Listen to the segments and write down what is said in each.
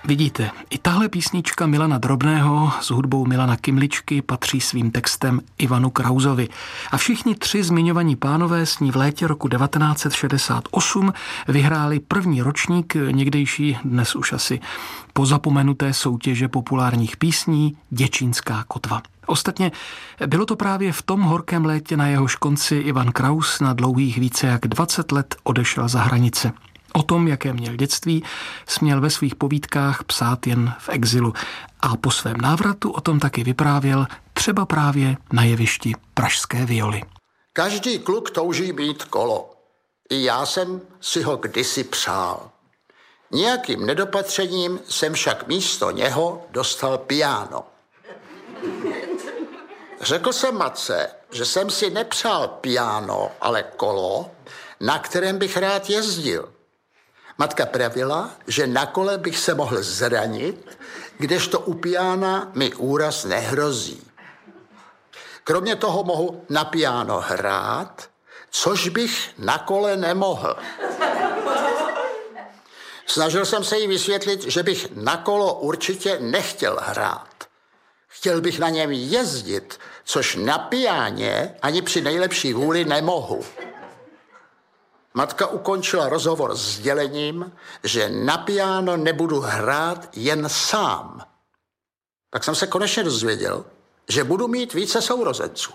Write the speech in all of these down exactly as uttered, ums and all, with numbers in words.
Vidíte, i tahle písnička Milana Drobného s hudbou Milana Kymličky patří svým textem Ivanu Krausovi. A všichni tři zmiňovaní pánové s ní v létě roku devatenáct set šedesát osm vyhráli první ročník někdejší, dnes už asi pozapomenuté soutěže populárních písní Děčínská kotva. Ostatně bylo to právě v tom horkém létě, na jehož konci Ivan Kraus na dlouhých více jak dvacet let odešel za hranice. O tom, jaké měl dětství, směl ve svých povídkách psát jen v exilu. A po svém návratu o tom taky vyprávěl třeba právě na jevišti Pražské violy. Každý kluk touží mít kolo. I já jsem si ho kdysi přál. Nějakým nedopatřením jsem však místo něho dostal piano. Řekl jsem matce, že jsem si nepřál piano, ale kolo, na kterém bych rád jezdil. Matka pravila, že na kole bych se mohl zranit, kdežto u piana mi úraz nehrozí. Kromě toho mohu na piano hrát, což bych na kole nemohl. Snažil jsem se jí vysvětlit, že bych na kolo určitě nechtěl hrát. Chtěl bych na něm jezdit, což na piáně ani při nejlepší vůli nemohu. Matka ukončila rozhovor s sdělením, že na piano nebudu hrát jen sám. Tak jsem se konečně dozvěděl, že budu mít více sourozenců.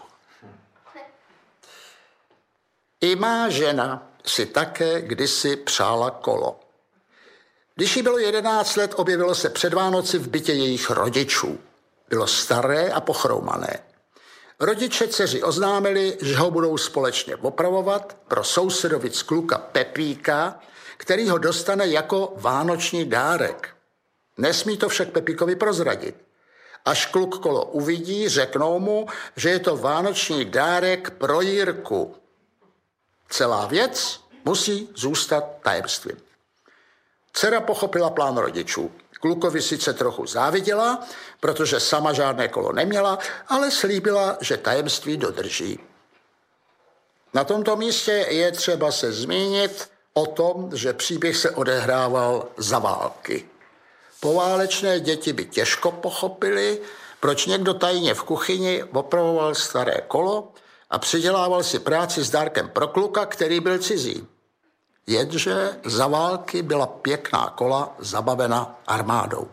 I má žena si také kdysi přála kolo. Když jí bylo jedenáct let, objevilo se před Vánoci v bytě jejich rodičů. Bylo staré a pochroumané. Rodiče dceři oznámili, že ho budou společně opravovat pro sousedovic kluka Pepíka, který ho dostane jako vánoční dárek. Nesmí to však Pepíkovi prozradit. Až kluk kolo uvidí, řeknou mu, že je to vánoční dárek pro Jirku. Celá věc musí zůstat tajemstvím. Dcera pochopila plán rodičů. Klukovi sice trochu záviděla, protože sama žádné kolo neměla, ale slíbila, že tajemství dodrží. Na tomto místě je třeba se zmínit o tom, že příběh se odehrával za války. Poválečné děti by těžko pochopili, proč někdo tajně v kuchyni opravoval staré kolo a přidělával si práci s dárkem pro kluka, který byl cizí. Jenže za války byla pěkná kola zabavena armádou.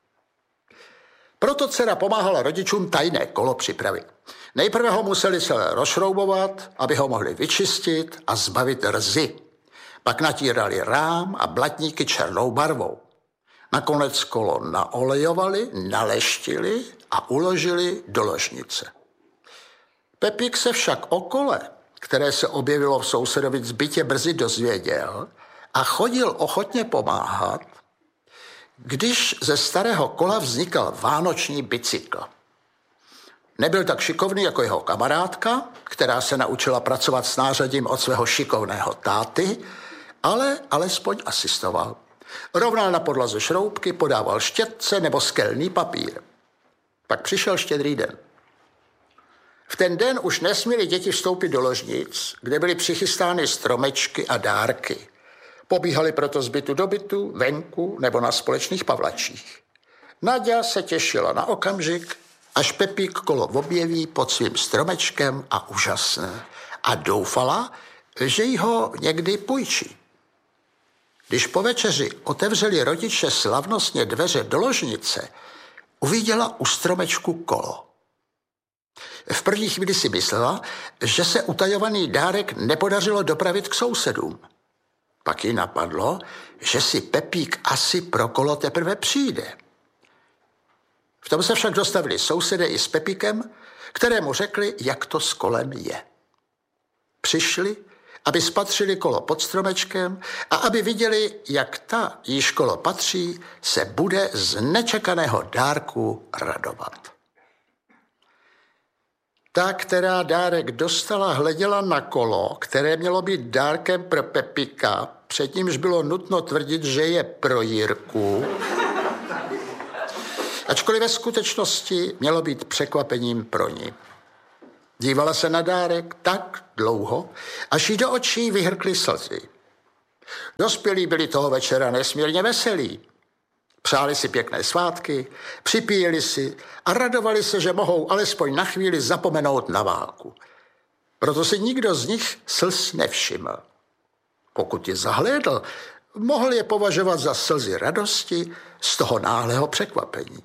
Proto dcera pomáhala rodičům tajné kolo připravit. Nejprve ho museli celé rozšroubovat, aby ho mohli vyčistit a zbavit rzy. Pak natírali rám a blatníky černou barvou. Nakonec kolo naolejovali, naleštili a uložili do ložnice. Pepík se však o kole, které se objevilo v sousedovic bytě, brzy dozvěděl a chodil ochotně pomáhat, když ze starého kola vznikal vánoční bicykl. Nebyl tak šikovný jako jeho kamarádka, která se naučila pracovat s nářadím od svého šikovného táty, ale alespoň asistoval. Rovnal na podlaze šroubky, podával štětce nebo skelný papír. Pak přišel Štědrý den. V ten den už nesměli děti vstoupit do ložnic, kde byly přichystány stromečky a dárky. Pobíhali proto z bytu do bytu, venku nebo na společných pavlačích. Naďa se těšila na okamžik, až Pepík kolo objeví pod svým stromečkem a úžasné. A doufala, že jí ho někdy půjčí. Když po večeři otevřeli rodiče slavnostně dveře do ložnice, uviděla u stromečku kolo. V první chvíli si myslela, že se utajovaný dárek nepodařilo dopravit k sousedům. Pak jí napadlo, že si Pepík asi pro kolo teprve přijde. V tom se však dostavili sousedé i s Pepíkem, kterému řekli, jak to s kolem je. Přišli, aby spatřili kolo pod stromečkem a aby viděli, jak ta, jíž kolo patří, se bude z nečekaného dárku radovat. Ta, která dárek dostala, hleděla na kolo, které mělo být dárkem pro Pepíka, před nímž bylo nutno tvrdit, že je pro Jirku, ačkoliv ve skutečnosti mělo být překvapením pro ní. Dívala se na dárek tak dlouho, až jí do očí vyhrkly slzy. Dospělí byli toho večera nesmírně veselí. Přáli si pěkné svátky, připíjeli si a radovali se, že mohou alespoň na chvíli zapomenout na válku. Proto si nikdo z nich slz nevšiml. Pokud je zahlédl, mohl je považovat za slzy radosti z toho náhlého překvapení.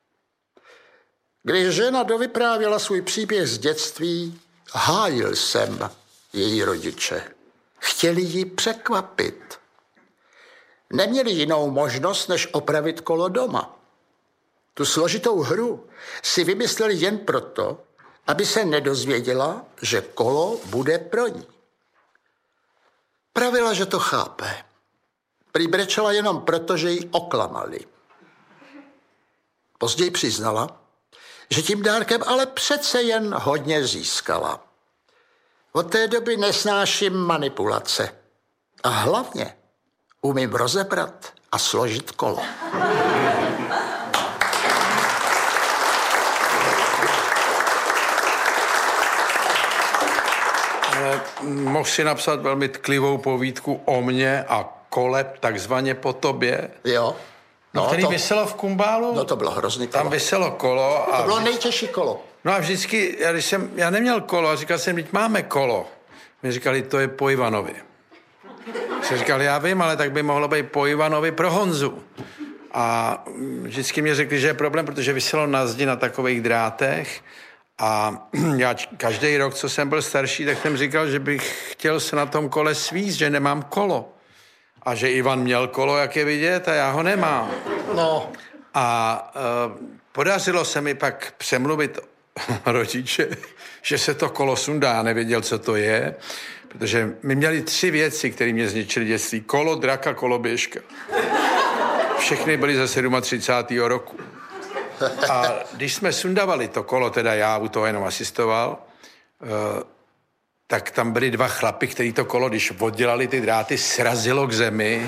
Když žena dovyprávěla svůj příběh z dětství, hájil jsem její rodiče. Chtěli ji překvapit. Neměli jinou možnost, než opravit kolo doma. Tu složitou hru si vymysleli jen proto, aby se nedozvěděla, že kolo bude pro ní. Pravila, že to chápe. Prý brečela jenom proto, že ji oklamali. Později přiznala, že tím dárkem ale přece jen hodně získala. Od té doby nesnáším manipulace. A hlavně umím rozebrat a složit kolo. Mohl si napsat velmi tklivou povídku o mně a kole, takzvaně po tobě. Jo. No, no který to, vyselo v Kumbálu. No to bylo hrozný kolo. Tam vyselo kolo. A to bylo nejtěžší kolo. No a vždycky, já, když jsem, já neměl kolo a říkal jsem, teď máme kolo. Mi říkali, to je po Ivanovi. Jsem říkal, já vím, ale tak by mohlo být po Ivanovi pro Honzu. A vždycky mě řekli, že je problém, protože vyselo na zdi na takových drátech. A já každý rok, co jsem byl starší, tak jsem říkal, že bych chtěl se na tom kole svízt, že nemám kolo. A že Ivan měl kolo, jak je vidět, a já ho nemám. No. A e, podařilo se mi pak přemluvit rodiče, že se to kolo sundá. Já nevěděl, co to je, protože my měli tři věci, které mě zničily dětství. Kolo, draka, koloběžka. Všechny byly ze třicátého sedmého roku. A když jsme sundavali to kolo, teda já u toho jenom asistoval, e, tak tam byli dva chlapi, který to kolo, když oddělali ty dráty, srazilo k zemi.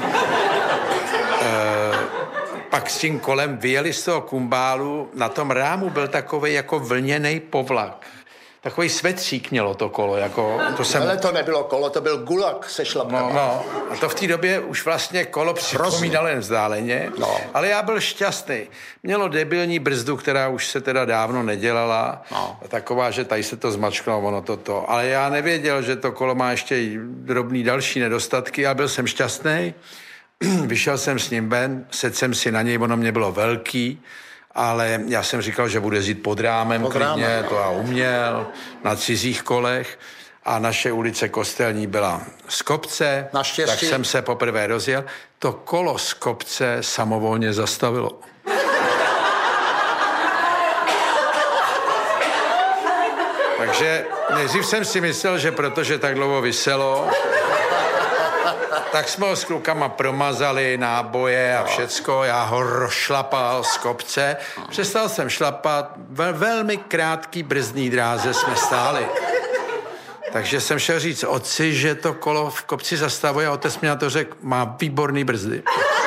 E, pak s tím kolem vyjeli z toho Kumbálu. Na tom rámu byl takovej jako vlněnej povlak. Takový svetřík mělo to kolo. Jako, to jsem... Ale to nebylo kolo, to byl gulag se šlapkama. No, no. A to v té době už vlastně kolo připomínalo jen vzdáleně. No. Ale já byl šťastný. Mělo debilní brzdu, která už se teda dávno nedělala. No. Taková, že tady se to zmačklo, ono toto. Ale já nevěděl, že to kolo má ještě drobný další nedostatky, a byl jsem šťastný. Vyšel jsem s ním ven, sedl jsem si na něj, ono mě bylo velký. Ale já jsem říkal, že bude jít pod rámem pod klidně, rámem. To já uměl, na cizích kolech. A naše ulice Kostelní byla z kopce, naštěstí. Tak jsem se poprvé rozjel. To kolo z kopce samovolně zastavilo. Takže nejdřív jsem si myslel, že protože tak dlouho viselo, tak jsme ho s klukama promazali, náboje a všecko. Já ho rozšlapal z kopce. Přestal jsem šlapat. Ve velmi krátký brzdní dráze jsme stáli. Takže jsem šel říct otci, že to kolo v kopci zastavuje, a otec mi na to řekl, má výborný brzdy.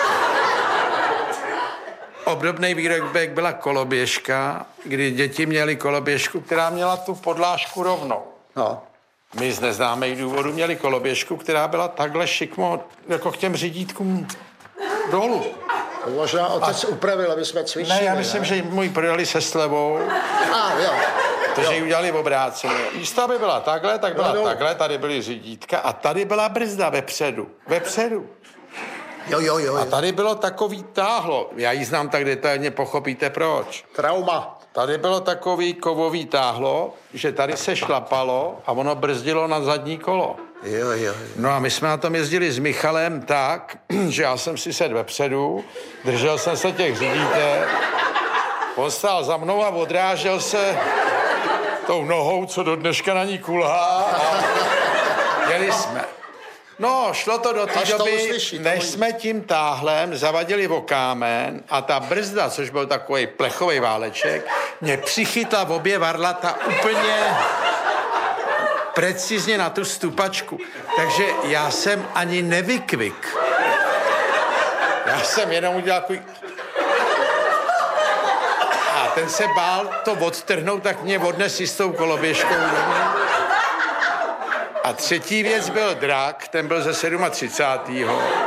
Obdobný výrobek byla koloběžka, kdy děti měly koloběžku, která měla tu podlážku rovnou. No. My z neznámých důvodů měli koloběžku, která byla takhle šikmo, jako k těm řídítkům dolů. Možná otec a... upravil, aby jsme cvičili. Ne, já myslím, ne? že můj prodali se slevou. A, jo. Takže ji udělali v obráceně. Místo, aby byla takhle, tak byla no, takhle, tady byly řídítka a tady byla brzda vepředu. Vepředu. Jo, jo, jo. A tady bylo takový táhlo. Já ji znám tak detailně, pochopíte proč. Trauma. Tady bylo takový kovový táhlo, že tady se šlapalo a ono brzdilo na zadní kolo. Jo, jo, jo. No a my jsme na tom jezdili s Michalem tak, že já jsem si sedl vepředu, držel jsem se těch řídítek, on stál za mnou a odrážel se tou nohou, co do dneška na ní kulhá, a jeli jsme. No, šlo to do té doby, uslyší, než jsme tím táhlem zavadili o kámen a ta brzda, což byl takový plechový váleček, mě přichytla v obě varlata úplně precizně na tu stupačku. Takže já jsem ani nevykvik. Já jsem jenom udělal takový... A ten se bál to odtrhnout, tak mě odnes s tou koloběžkou. A třetí věc byl drak, ten byl ze třicátého sedmého